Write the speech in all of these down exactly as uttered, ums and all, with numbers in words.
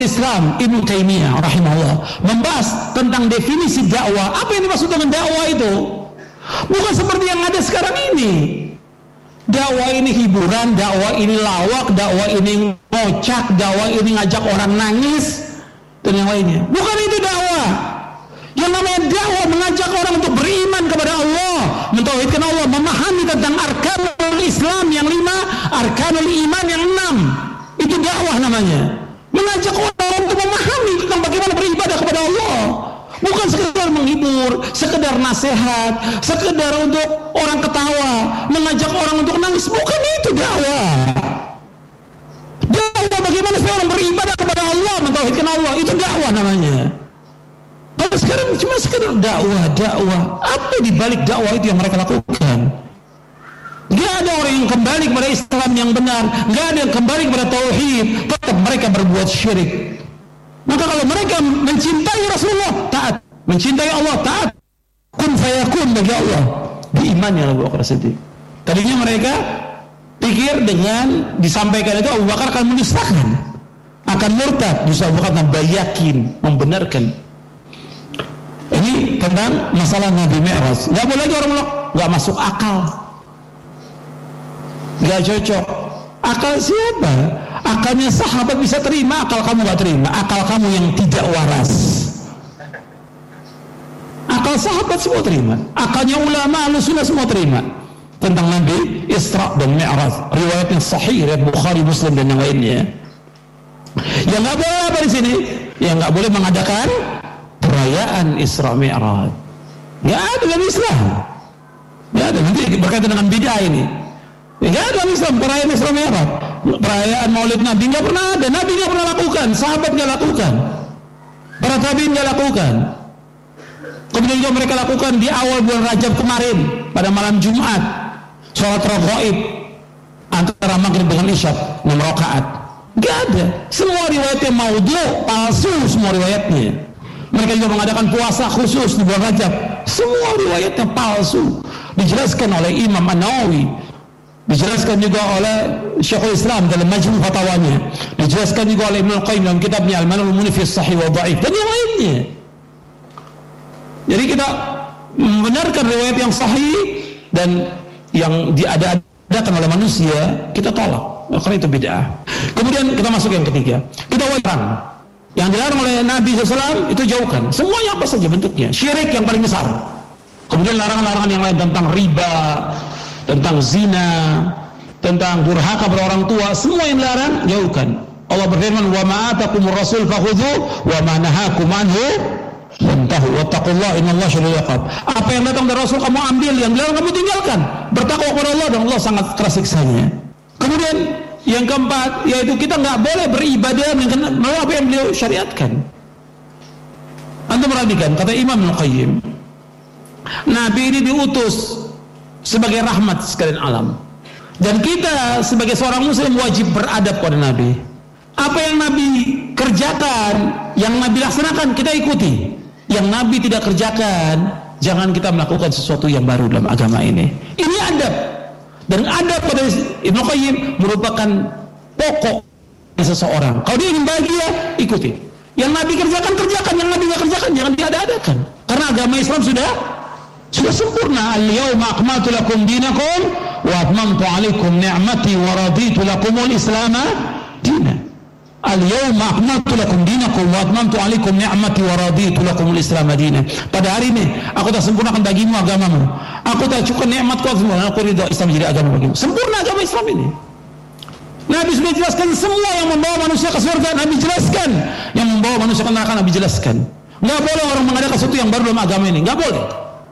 Islam Ibnu Taimiyah rahimahullah membahas tentang definisi dakwah. Apa yang dimaksud dengan dakwah itu? Bukan seperti yang ada sekarang ini. Dakwah ini hiburan, dakwah ini lawak, dakwah ini ngocak, dakwah ini ngajak orang nangis dan yang lainnya. Bukan itu dakwah. Yang namanya dakwah mengajak orang untuk beriman kepada Allah, mentauhidkan Allah, memahami tentang arkanul Islam yang lima, arkanul iman yang enam. Itu dakwah namanya. Mengajak orang untuk memahami tentang bagaimana beribadah kepada Allah. Bukan sekedar menghibur, sekedar nasihat, sekedar untuk orang ketawa, mengajak orang untuk nangis. Bukan itu dakwah. Dakwah bagaimana seorang beribadah kepada Allah, mentauhidkan Allah, itu dakwah namanya. Kalau sekarang cuma sekedar dakwah, dakwah. Apa di balik dakwah itu yang mereka lakukan? Gak ada orang yang kembali kepada Islam yang benar, gak ada yang kembali kepada tauhid, tetap mereka berbuat syirik. Maka kalau mereka mencintai Rasulullah, taat. Mencintai Allah, taat. Kun fayakun bagi Allah. Diimannya Abu Bakar Siddiq. Tadinya mereka pikir dengan disampaikan itu Abu Bakar akan mendustakan, akan murtad. Justru Abu Bakar yakin, membenarkan. Ini tentang masalah Nabi Mi'raj. Gak boleh lagi orang bilang, gak masuk akal, gak cocok. Akal siapa? Akalnya sahabat bisa terima, akal kamu gak terima. Akal kamu yang tidak waras. Akal sahabat semua terima, akalnya ulama Ahlussunnah semua terima. Tentang Nabi Isra dan Mi'raj, riwayat yang sahih, riwayat Bukhari, Muslim dan yang lainnya. Yang gak boleh apa di sini? Yang gak boleh mengadakan perayaan Isra Mi'raj. Gak ada dalam Islam. Gak ada, nanti berkaitan dengan bid'ah ini. Gak ada dalam Islam perayaan Isra Mi'raj. Perayaan Maulid Nabi gak pernah ada. Nabi gak pernah lakukan, sahabat gak lakukan, para tabi'in gak lakukan. Kemudian juga mereka lakukan di awal bulan Rajab kemarin, pada malam Jumat, sholat raghaib antara maghrib dengan isya, enam rakaat. Gak ada. Semua riwayatnya maudhu, palsu semua riwayatnya. Mereka juga mengadakan puasa khusus di bulan Rajab. Semua riwayatnya palsu. Dijelaskan oleh Imam An-Nawawi, dijelaskan juga oleh Syekhul Islam dalam Majmu' Fatawanya, dijelaskan juga oleh Ibnu Qayyim dalam kitabnya Al-Manul Munif fi Shahih wa Dha'if dan yang lainnya. Jadi kita membenarkan riwayat yang sahih dan yang diada-adakan oleh manusia kita tolak, karena itu bid'ah. Kemudian kita masuk yang ketiga, kita wajib yang dilarang oleh Nabi shallallahu alaihi wasallam itu jauhkan. Semuanya apa saja bentuknya, syirik yang paling besar. Kemudian larangan-larangan yang lain tentang riba, tentang zina, tentang durhaka pada orang tua, semua yang dilarang jauhkan. Allah berfirman, "Wa ma atakumur rasul fakhudhu wa ma nahakum anhu fantahu wattaqullaha innallaha syadidul iqab." Apa yang datang dari Rasul kamu ambil, yang dilarang kamu tinggalkan. Bertakwa kepada Allah dan Allah sangat keras siksanya. Kemudian yang keempat, yaitu kita nggak boleh beribadah dengan apa yang beliau syariatkan. Antum perhatikan kata Imam Al-Qayyim, Nabi ini diutus sebagai rahmat sekalian alam, dan kita sebagai seorang muslim wajib beradab kepada Nabi. Apa yang Nabi kerjakan, yang Nabi laksanakan, kita ikuti. Yang Nabi tidak kerjakan, jangan kita melakukan sesuatu yang baru dalam agama ini. Ini adab. Dan adab pada Ibnu Qayyim merupakan pokok seseorang. Kalau dia ingin bahagia, ikuti. Yang Nabi kerjakan, kerjakan. Yang Nabi tidak kerjakan, jangan diada-adakan. Karena agama Islam sudah sudah sempurna. Al-yawma akmaltu lakum dinakum wa atmamtu alaikum ni'mati wa raditu lakumul islama dina. Al-yawma akmaltu lakum dinakum wa atmamtu alaikum ni'mati wa raditu lakumul islama dina. Pada hari ini aku telah sempurnakan bagimu agamamu. Aku telah cukupkan nikmatku, aku ridha Islam menjadi agama bagimu. Sempurna agama Islam ini. Nabi sudah jelaskan semua yang membawa manusia ke surga. Nabi jelaskan yang membawa manusia ke neraka. Nabi jelaskan. Nggak boleh orang mengadakan sesuatu yang baru dalam agama ini. Nggak boleh.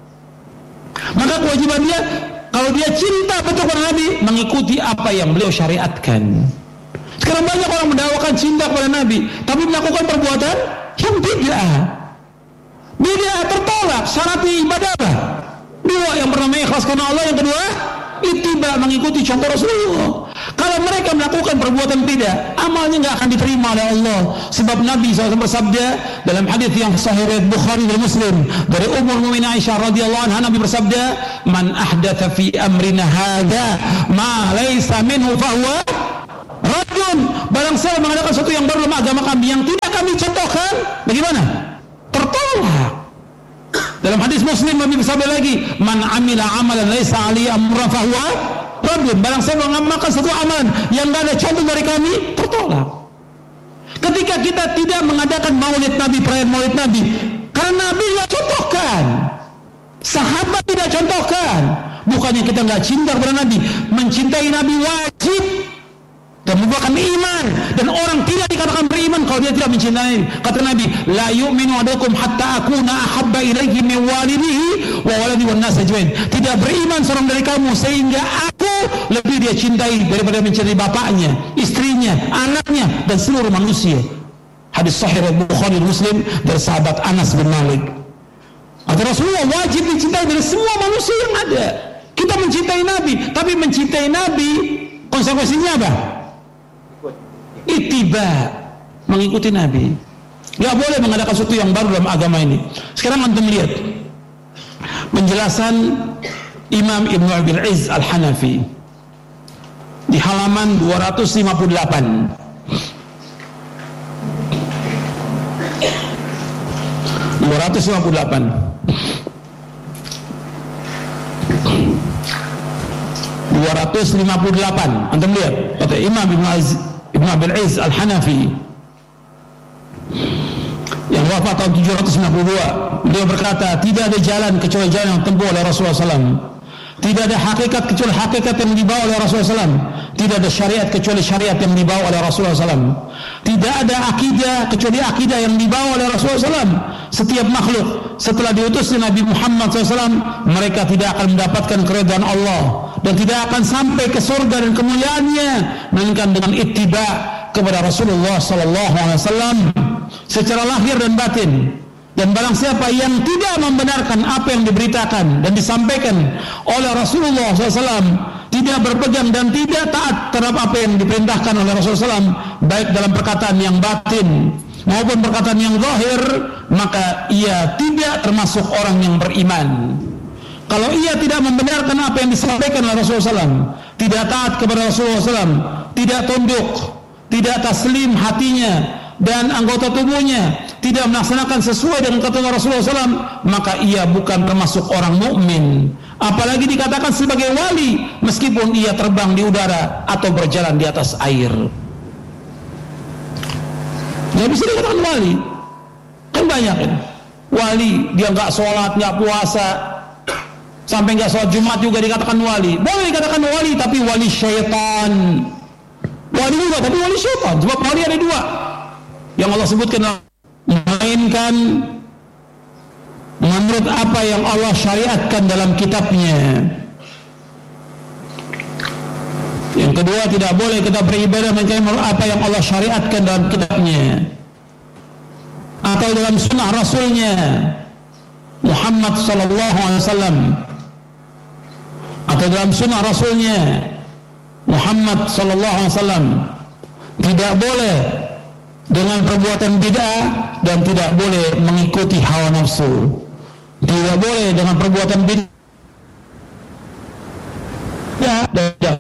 Maka kewajiban dia, kalau dia cinta betul kepada Nabi, mengikuti apa yang beliau syariatkan. Sekarang banyak orang mendakwakan cinta kepada Nabi, tapi melakukan perbuatan yang bid'ah. Bid'ah tertolak. Syaratnya ibadah apa? Dua, yang pertama ikhlas karena Allah, yang kedua ittiba, mengikuti contoh Rasulullah. Kalau mereka melakukan perbuatan tidak, amalnya nggak akan diterima oleh Allah. Sebab Nabi shallallahu alaihi wasallam bersabda dalam hadis yang sahih riwayat Bukhari dan Muslim dari Ummul Mukminin Aisyah radhiyallahu anha, Nabi bersabda, "Man ahdatsa fi amrina hadza ma laysa minhu fa huwa raddun." Barang siapa mengadakan sesuatu yang baru dalam agama kami yang tidak kami contohkan, bagaimana? Tertolak. Dalam hadis Muslim Nabi bersabda lagi, "Man 'amila 'amalan laisa 'alaihi amrun fa huwa raddun." Barang siapa mengamalkan satu amalan yang tidak ada contoh dari kami, tertolak. Ketika kita tidak mengadakan maulid Nabi, perayaan maulid Nabi, karena Nabi tidak contohkan, sahabat tidak contohkan. Bukannya kita nggak cinta kepada Nabi, mencintai Nabi wajib dan merupakan iman, dan orang tidak dikatakan beriman kalau dia tidak mencintai. Kata Nabi, la yu'minu ahadukum hatta akuna ahabba ilaihi min walidihi wa waladi wan nas ajmain. Tidak beriman seorang dari kamu sehingga aku lebih dia cintai daripada mencintai bapaknya, istrinya, anaknya, dan seluruh manusia. Hadis sahih Bukhari Muslim dari sahabat Anas bin Malik. Kata Rasulullah, wajib dicintai dari semua manusia yang ada. Kita mencintai Nabi, tapi mencintai Nabi konsekuensinya apa? Ittiba, mengikuti Nabi. Gak boleh mengadakan sesuatu yang baru dalam agama ini. Sekarang antum lihat penjelasan Imam Ibnu Abil Izz Al-Hanafi di halaman dua ratus lima puluh delapan. dua ratus lima puluh delapan. dua ratus lima puluh delapan. Antum lihat, kata Imam Ibnu Aziz Ibnu Abil Izz Al-Hanafi yang wafat tahun tujuh ratus sembilan puluh dua, beliau berkata, tidak ada jalan kecuali jalan yang ditempuh oleh Rasulullah shallallahu alaihi wasallam. Tidak ada hakikat kecuali hakikat yang dibawa oleh Rasulullah shallallahu alaihi wasallam. Tidak ada syariat kecuali syariat yang dibawa oleh Rasulullah shallallahu alaihi wasallam. Tidak ada akidah kecuali akidah yang dibawa oleh Rasulullah shallallahu alaihi wasallam. Setiap makhluk setelah diutusnya Nabi Muhammad shallallahu alaihi wasallam, mereka tidak akan mendapatkan keridhaan Allah dan tidak akan sampai ke surga dan kemuliaannya melainkan dengan ittiba kepada Rasulullah sallallahu alaihi wasallam secara lahir dan batin. Dan barang siapa yang tidak membenarkan apa yang diberitakan dan disampaikan oleh Rasulullah sallallahu alaihi wasallam, tidak berpegang dan tidak taat terhadap apa yang diperintahkan oleh Rasulullah sallallahu alaihi wasallam, baik dalam perkataan yang batin maupun perkataan yang zahir, maka ia tidak termasuk orang yang beriman. Kalau ia tidak membenarkan apa yang disampaikan oleh Rasulullah sallallahu alaihi wasallam, tidak taat kepada Rasulullah sallallahu alaihi wasallam, tidak tunduk, tidak taslim hatinya dan anggota tubuhnya, tidak melaksanakan sesuai dengan kata Rasulullah sallallahu alaihi wasallam, maka ia bukan termasuk orang mukmin. Apalagi dikatakan sebagai wali meskipun ia terbang di udara atau berjalan di atas air. Dia bisa dikatakan wali. Kan banyak kan wali, dia nggak sholat, nggak puasa, sampai nggak sholat Jumat juga dikatakan wali. Boleh dikatakan wali, tapi wali syaitan. Wali juga, tapi wali syaitan. Sebab wali ada dua yang Allah sebutkan, melainkan menurut apa yang Allah syariatkan dalam kitabnya. Yang kedua, tidak boleh kita beribadah melainkan menurut apa yang Allah syariatkan dalam kitabnya atau dalam sunnah Rasulnya Muhammad sallallahu alaihi wasallam, atau dalam sunnah Rasulnya Muhammad sallallahu alaihi wasallam. Tidak boleh dengan perbuatan bid'ah dan tidak boleh mengikuti hawa nafsu. Tidak boleh dengan perbuatan bid'ah dan tidak.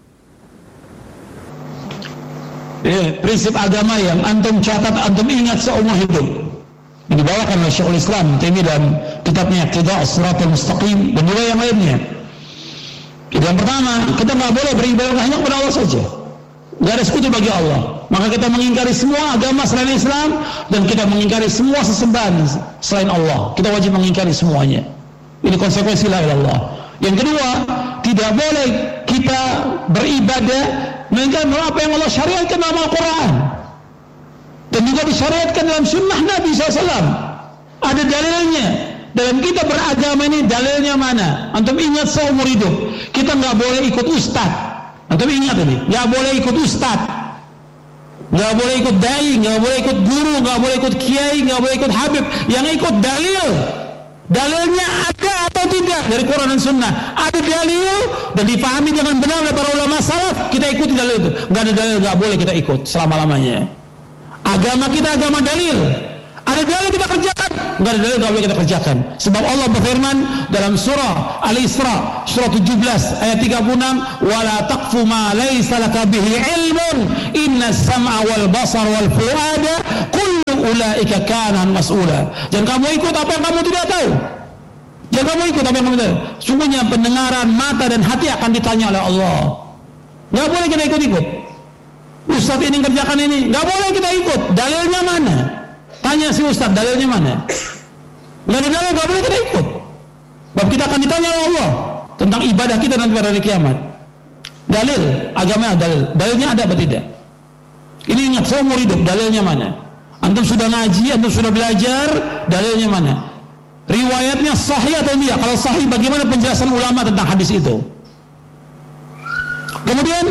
Ya, prinsip agama yang antum catat, antum ingat seumur hidup, yang dibawakan oleh Syekhul Islam Taimiyah dalam kitabnya Iqtida'us Shiratal Mustaqim dan juga yang lainnya. Yang pertama, kita nggak boleh beribadah hanya kepada Allah saja, nggak ada sekutu bagi Allah. Maka kita mengingkari semua agama selain Islam dan kita mengingkari semua sesembahan selain Allah. Kita wajib mengingkari semuanya. Ini konsekuensi la ilaha illallah. Yang kedua, tidak boleh kita beribadah melainkan apa yang Allah syariatkan dalam Al-Quran dan juga disyariatkan dalam sunnah Nabi shallallahu alaihi wasallam. Ada dalilnya. Dalam kita beragama ini dalilnya mana? Antum ingat seumur hidup kita nggak boleh ikut ustad. Antum ingat ini, nggak boleh ikut ustad, nggak boleh ikut dai, nggak boleh ikut guru, nggak boleh ikut kiai, nggak boleh ikut habib. Yang ikut dalil, dalilnya ada atau tidak dari Quran dan Sunnah. Ada dalil dan dipahami dengan benar oleh para ulama salaf, kita ikuti dalil itu. Nggak ada dalil, nggak boleh kita ikut selama lamanya. Agama kita agama dalil. Ada dalil kita kerjakan, nggak ada dalil nggak boleh kita kerjakan. Sebab Allah berfirman dalam surah Al-Isra surah tujuh belas ayat tiga puluh enam, wala taqfu ma laysa laka bihi ilmun inna as-sam'a wal basar wal fuada kullu ulaika kana mas'ula. Jangan kamu ikut apa yang kamu tidak tahu. Jangan kamu ikut apa yang kamu tidak tahu. Sungguhnya pendengaran, mata dan hati akan ditanya oleh Allah. Enggak boleh kita ikut-ikut. Ustaz ini kerjakan ini, enggak boleh kita ikut. Dalilnya mana? Tanya si ustaz, dalilnya mana? Enggak ada dalil, enggak boleh kita ikut. Sebab kita akan ditanya oleh Allah tentang ibadah kita nanti pada hari kiamat. Dalil, agama dalil. Dalilnya ada atau tidak? Ini ingat, seumur hidup, dalilnya mana? Antum sudah ngaji, antum sudah belajar, dalilnya mana? Riwayatnya sahih atau tidak? Kalau sahih, bagaimana penjelasan ulama tentang hadis itu? Kemudian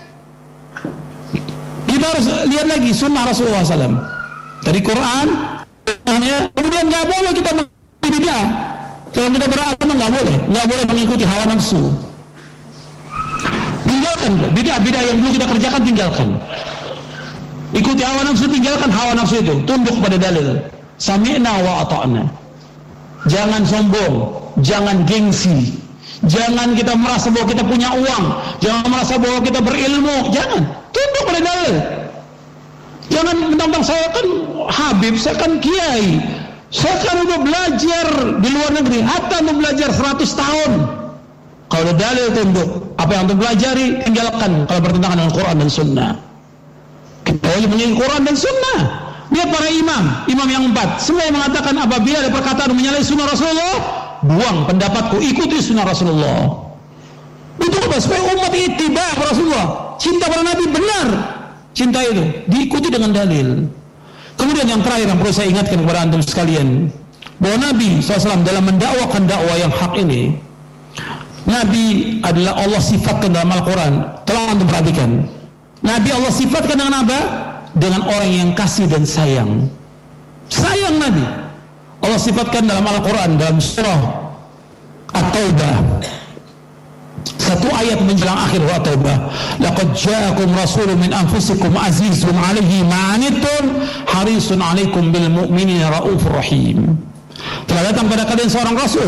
kita harus lihat lagi sunnah Rasulullah shallallahu alaihi wasallam dari Quran. Kemudian nggak boleh kita berbeda. Kalau kita beragama nggak boleh, nggak boleh mengikuti hawa nafsu. Tinggalkan bid'ah-bid'ah yang dulu kita kerjakan, tinggalkan. Ikuti hawa nafsu, tinggalkan hawa nafsu itu. Tunduk pada dalil. Sami'na wa ata'na. Jangan sombong, jangan gengsi. Jangan kita merasa bahwa kita punya uang, jangan merasa bahwa kita berilmu, jangan. Tunduk pada dalil. Jangan mentang-mentang saya kan Habib, saya kan kiai, saya kan udah belajar di luar negeri, hatta untuk belajar seratus tahun. Kalau ada dalil, tunduk. Apa yang untuk pelajari, tinggalkan kalau bertentangan dengan Quran dan Sunnah. Kita wajib mengikuti Quran dan Sunnah. Lihat para imam, imam yang empat, semua yang mengatakan apabila ada perkataan menyalahi Sunnah Rasulullah, buang pendapatku, ikuti Sunnah Rasulullah. Untuk apa? Supaya umat ittiba Rasulullah, cinta pada Nabi benar. Cinta itu diikuti dengan dalil. Kemudian yang terakhir yang perlu saya ingatkan kepada antum sekalian, bahwa Nabi shallallahu alaihi wasallam dalam mendakwakan dakwah yang hak ini, Nabi adalah Allah sifatkan dalam Al-Quran. Telah antum perhatikan, Nabi Allah sifatkan dengan apa? Dengan orang yang kasih dan sayang. Sayang Nabi Allah sifatkan dalam Al-Quran, dalam surah At-Taubah, satu ayat menjelang akhir wa Taubah. Laqad ja'akum rasulun min anfusikum azizun 'alaihi ma 'anittum harisun 'alaikum bil mu'minina raufur rahim. Telah datang pada kalian seorang rasul.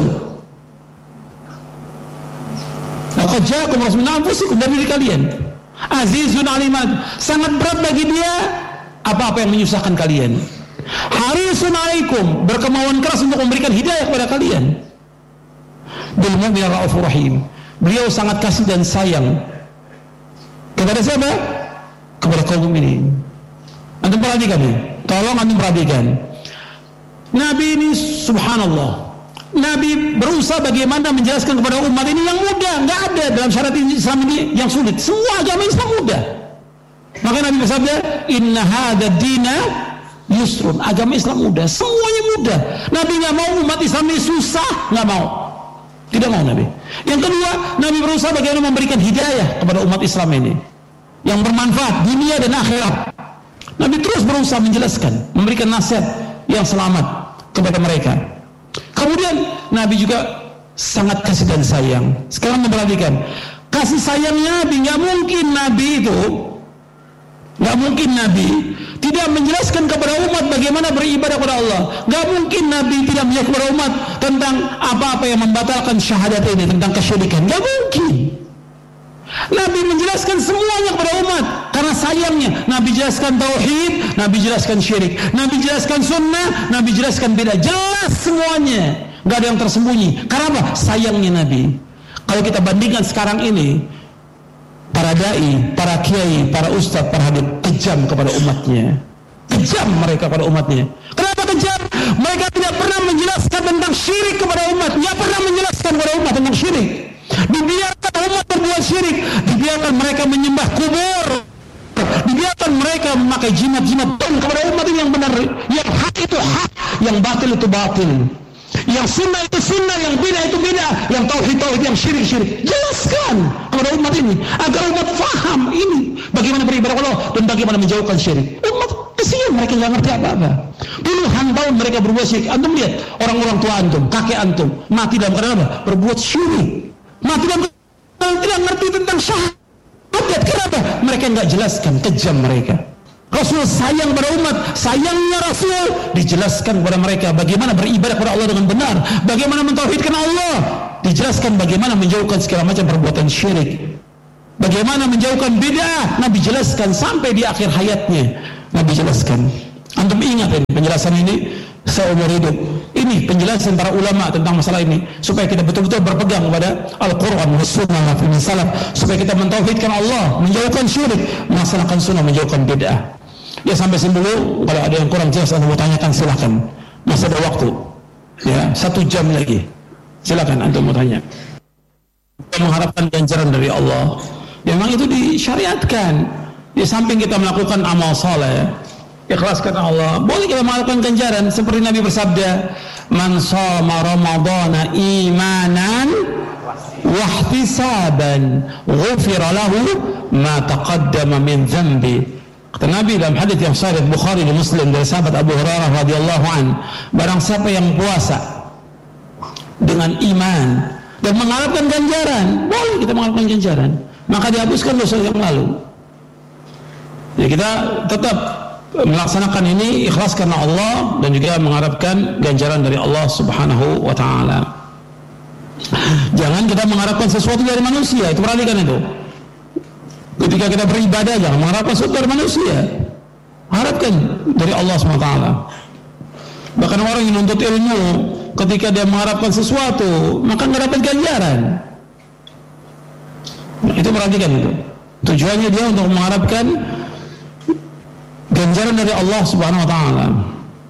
Laqad ja'akum rasulun min anfusikum, dari diri kalian. Azizun 'alaihi, sangat berat bagi dia apa-apa yang menyusahkan kalian. Harisun 'alaikum, berkemauan keras untuk memberikan hidayah kepada kalian. Bil mu'minina raufur rahim. Beliau sangat kasih dan sayang kepada siapa? Kepada kaum mukminin. Antum perhatikan ini, tolong antum perhatikan. Nabi ini subhanallah, Nabi berusaha bagaimana menjelaskan kepada umat ini yang mudah. Nggak ada dalam syariat Islam ini yang sulit, semua agama Islam mudah. Maka Nabi bersabda, inna hadza dina yusrun, agama Islam mudah, semuanya mudah. Nabi nggak mau umat Islam ini susah, nggak mau. Tidak mau Nabi. Yang kedua, Nabi berusaha bagaimana memberikan hidayah kepada umat Islam ini yang bermanfaat dunia dan akhirat. Nabi terus berusaha menjelaskan, memberikan nasihat yang selamat kepada mereka. Kemudian Nabi juga sangat kasih dan sayang. Sekarang memperhatikan kasih sayangnya Nabi. Nggak mungkin Nabi itu nggak mungkin Nabi tidak menjelaskan kepada umat bagaimana beribadah kepada Allah. Nggak mungkin Nabi tidak menjelaskan kepada umat tentang apa-apa yang membatalkan syahadat ini, tentang kesyirikan. Nggak mungkin. Nabi menjelaskan semuanya kepada umat karena sayangnya. Nabi jelaskan tauhid, Nabi jelaskan syirik, Nabi jelaskan sunnah, Nabi jelaskan bid'ah. Jelas semuanya, nggak ada yang tersembunyi. Karena apa? Sayangnya Nabi. Kalau kita bandingkan sekarang ini, para dai, para kiai, para ustadz, para habib kejam kepada umatnya. Kejam mereka kepada umatnya. Kenapa kejam? Mereka tidak pernah menjelaskan tentang syirik kepada umat. Tidak pernah menjelaskan kepada umat tentang syirik. Dibiarkan umat berbuat syirik. Dibiarkan mereka menyembah kubur. Dibiarkan mereka memakai jimat-jimat kepada umat ini yang benar. Yang hak itu hak, yang batil itu batil. Yang sunnah itu sunnah, yang bidah itu bidah, yang tauhid tauhid, yang syirik syirik. Jelaskan kepada umat ini agar umat faham ini bagaimana beribadah kepada Allah dan bagaimana menjauhkan syirik. Umat kesian, mereka nggak ngerti apa-apa. Puluhan tahun mereka berbuat syirik. Antum lihat orang-orang tua antum, kakek antum mati dalam keadaan apa? Berbuat syirik. Mati dalam keadaan tidak ngerti tentang syahadat. Kenapa? Mereka nggak jelaskan, kejam mereka. Rasul sayang pada umat, sayangnya Rasul dijelaskan kepada mereka bagaimana beribadah kepada Allah dengan benar, bagaimana mentauhidkan Allah, dijelaskan bagaimana menjauhkan segala macam perbuatan syirik, bagaimana menjauhkan bid'ah. Nabi jelaskan sampai di akhir hayatnya. Nabi jelaskan. Antum ingat ini penjelasan penjelasan ini seumur hidup. Ini penjelasan para ulama tentang masalah ini, supaya kita betul-betul berpegang kepada Al-Quran wa Sunnah fi salaf, supaya kita mentauhidkan Allah, menjauhkan syirik, melaksanakan sunnah, menjauhkan bid'ah. Ya, sampai sini dulu. Kalau ada yang kurang jelas atau mau tanyakan, silahkan. Masih ada waktu. Ya, satu jam lagi. Silakan antum mau tanya. Kita mengharapkan ganjaran dari Allah. Memang itu disyariatkan. Di samping kita melakukan amal saleh, ikhlas karena Allah, boleh kita melakukan ganjaran seperti Nabi bersabda, "Man shoma ramadhana imanan wa ihtisaban, ghufira lahu ma taqaddama min dhanbi." Kata Nabi dalam hadits yang sahih Bukhari dan Muslim dari sahabat Abu Hurairah radhiyallahu an, barang siapa yang puasa dengan iman dan mengharapkan ganjaran, boleh kita mengharapkan ganjaran, maka dihapuskan dosa yang lalu. Ya, kita tetap melaksanakan ini ikhlas karena Allah dan juga mengharapkan ganjaran dari Allah Subhanahu wa taala. Jangan kita mengharapkan sesuatu dari manusia, itu perhatikan itu. Ketika kita beribadah, jangan mengharapkan sesuatu dari manusia, harapkan dari Allah Subhanahu wa taala. Bahkan orang yang menuntut ilmu, ketika dia mengharapkan sesuatu, maka nggak dapat ganjaran. Nah, itu perhatikan itu. Tujuannya dia untuk mengharapkan ganjaran dari Allah Subhanahu wa taala.